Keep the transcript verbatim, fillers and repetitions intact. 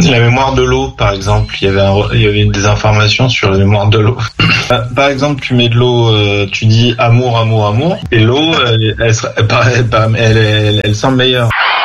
La mémoire de l'eau, par exemple, il y avait un, il y avait des informations sur la mémoire de l'eau. Par exemple, tu mets de l'eau, euh, tu dis amour, amour, amour, et l'eau, elle, elle, elle, elle, elle, elle, elle semble meilleure.